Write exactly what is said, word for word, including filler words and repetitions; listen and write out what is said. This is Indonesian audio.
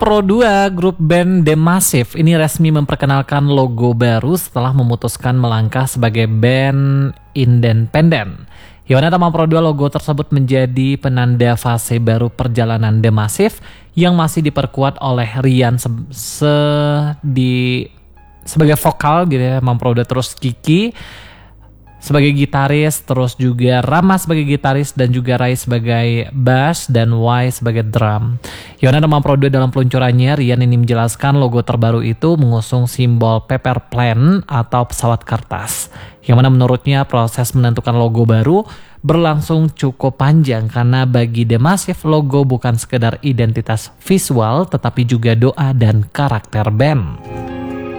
Pro dua, grup band The Massive ini resmi memperkenalkan logo baru setelah memutuskan melangkah sebagai band independen. Yang mana Pro dua logo tersebut menjadi penanda fase baru perjalanan The Massive yang masih diperkuat oleh Rian se, se di sebagai vokal gitu ya, Pro dua, terus Kiki sebagai gitaris, terus juga Rama sebagai gitaris, dan juga Rai sebagai bass, dan Y sebagai drum. Yona nama Pro dua dalam peluncurannya, Rian ini menjelaskan logo terbaru itu mengusung simbol paper plane atau pesawat kertas. Yang mana menurutnya proses menentukan logo baru berlangsung cukup panjang karena bagi The Massive logo bukan sekedar identitas visual tetapi juga doa dan karakter band.